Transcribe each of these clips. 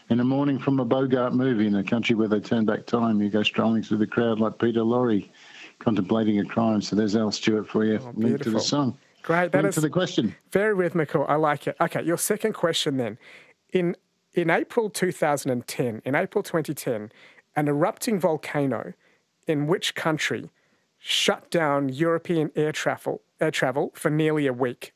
In a morning from a Bogart movie, in a country where they turn back time, you go strolling through the crowd like Peter Lorre, contemplating a crime. So there's Al Stewart for you. Oh, Link to the song. Great. Link to the question. Very rhythmical. I like it. Okay, your second question then. In April 2010, in April 2010, an erupting volcano in which country shut down European air travel for nearly a week?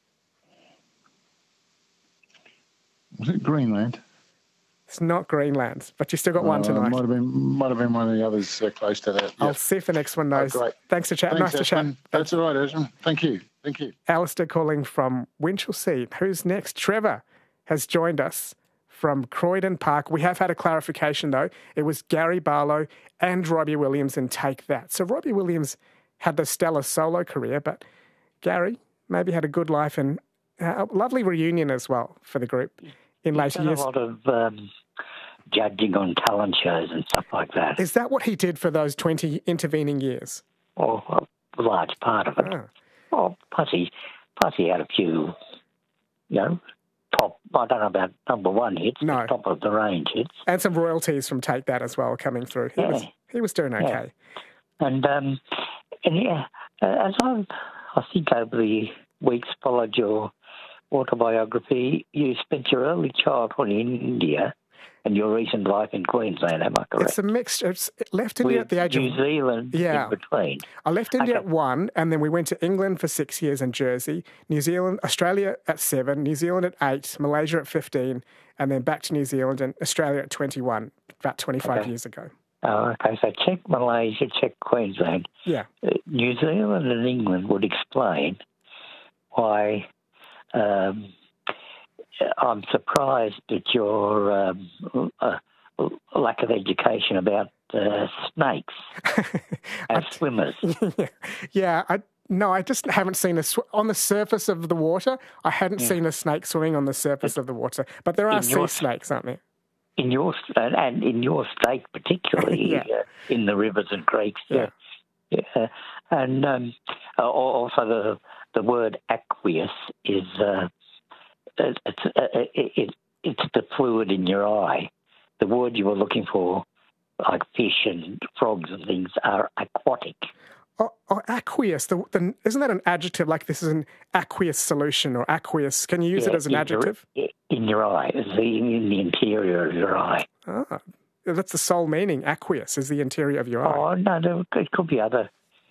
Was it Greenland? It's not Greenland, but you still got one tonight. Might have been one of the others close to that. I'll see if the next one knows. Great. Thanks for chatting. Nice to chat. That's all right, Ezra. Thank you. Alistair calling from Winchelsea. Who's next? Trevor has joined us from Croydon Park. We have had a clarification, though. It was Gary Barlow and Robbie Williams in Take That. So Robbie Williams had the stellar solo career, but Gary maybe had a good life and a lovely reunion as well for the group in later years. A lot of judging on talent shows and stuff like that. Is that what he did for those 20 intervening years? Oh, a large part of it. Ah. Oh, plus he had a few, top, I don't know about number one hits, but top of the range hits. And some royalties from Take That as well coming through. He was doing okay. Yeah. And as I think over the weeks followed your autobiography, you spent your early childhood in India and your recent life in Queensland, am I correct? It's a mixture. It's left India at the age of... New Zealand in between. I left India at 1, and then we went to England for 6 years and Jersey, Australia at 7, New Zealand at 8, Malaysia at 15, and then back to New Zealand and Australia at 21, about 25 years ago. Oh, okay. So check Malaysia, check Queensland. Yeah. New Zealand and England would explain why... I'm surprised at your lack of education about snakes as swimmers. I just haven't seen on the surface of the water. I hadn't seen a snake swimming on the surface of the water, but there are sea snakes, aren't there? In your state, particularly in the rivers and creeks. And also the word aqueous is. It's the fluid in your eye. The word you were looking for, like fish and frogs and things, are aquatic. Oh, aqueous. Isn't that an adjective? Like this is an aqueous solution or aqueous. Can you use it as an adjective? In your eye, in the interior of your eye. Ah, that's the sole meaning. Aqueous is the interior of your eye. Oh no, it could be other.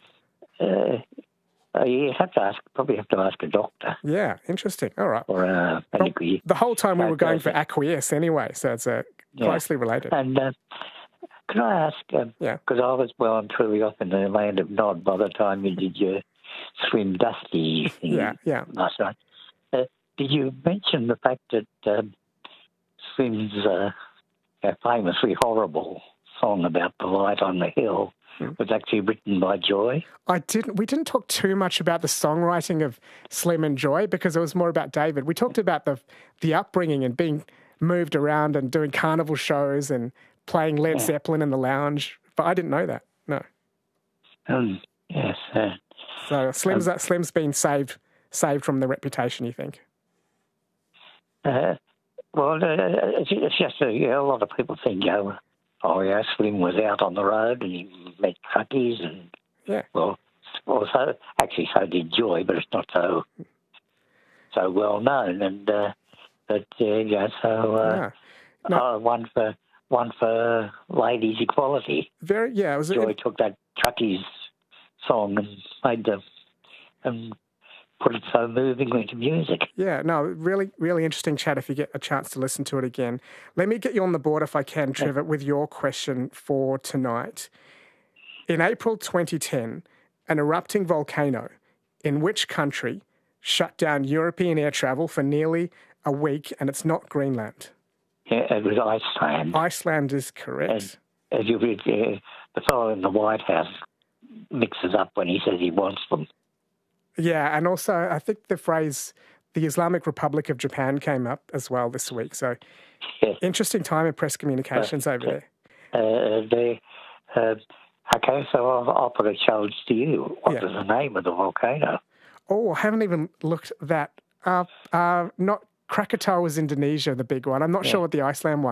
You probably have to ask a doctor. Yeah, interesting. All right. Or the whole time we were going for acquiesce anyway, so it's closely related. And can I ask, because I was well and truly off in the land of Nod by the time you did your swim dusty thing last night. Did you mention the fact that Swim's famously horrible song about the light on the hill was actually written by Joy? We didn't talk too much about the songwriting of Slim and Joy because it was more about David. We talked about the upbringing and being moved around and doing carnival shows and playing Led Zeppelin in the lounge. But I didn't know that. No. Yes. So Slim's been saved from the reputation, you think? It's just a lot of people think, Slim was out on the road and he met truckies and, so did Joy, but it's not so well known. And, one for ladies' equality. Joy took that truckies song and made them and put it so movingly to music. Yeah, no, really, really interesting chat if you get a chance to listen to it again. Let me get you on the board, if I can, Trevor, with your question for tonight. In April 2010, an erupting volcano in which country shut down European air travel for nearly a week, and it's not Greenland? Yeah, it was Iceland. Iceland is correct. As you read, the fellow in the White House mixes up when he says he wants them. Yeah, and also I think the phrase the Islamic Republic of Japan came up as well this week. So interesting time in press communications over there. Okay, so I'll put a challenge to you. What is the name of the volcano? Oh, I haven't even looked that up. Not Krakatoa was Indonesia, the big one. I'm not sure what the Iceland one